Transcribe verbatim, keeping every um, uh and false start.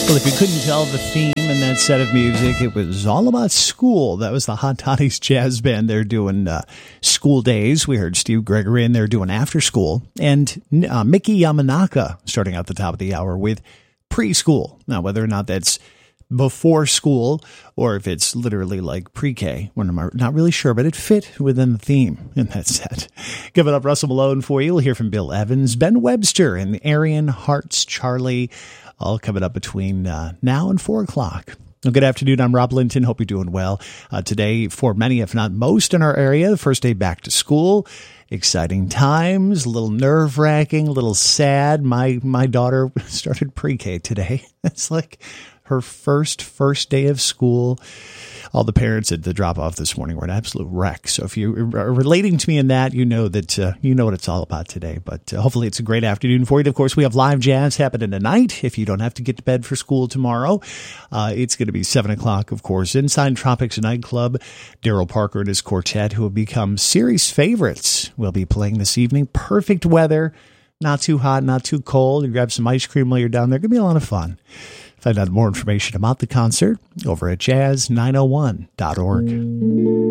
Well, if you couldn't tell the theme in that set of music, it was all about school. That was the Hot Toddies Jazz Band. They're doing uh, School Days. We heard Steve Gregory, and they're doing After School. And uh, Mickey Yamanaka starting out the top of the hour with Preschool. Now, whether or not that's before school or if it's literally like pre-K, we're not really sure, but it fit within the theme in that set. Give it up, Russell Malone, for you. We'll hear from Bill Evans, Ben Webster, and Arian Hart's Charlie, all coming up between uh, now and four o'clock. Well, good afternoon. I'm Rob Linton. Hope you're doing well. Uh, today, for many, if not most in our area, the first day back to school. Exciting times, a little nerve-wracking, a little sad. My my daughter started pre-K today. It's like her first, first day of school. All the parents at the drop-off this morning were an absolute wreck. So if you are relating to me in that, you know that uh, you know what it's all about today. But uh, hopefully it's a great afternoon for you. Of course, we have live jazz happening tonight. If you don't have to get to bed for school tomorrow, uh, it's going to be seven o'clock, of course, inside Tropics Nightclub. Daryl Parker and his quartet, who have become series favorites, will be playing this evening. Perfect weather, not too hot, not too cold. You grab some ice cream while you're down there. Going to be a lot of fun. Find out more information about the concert over at jazz nine oh one dot org.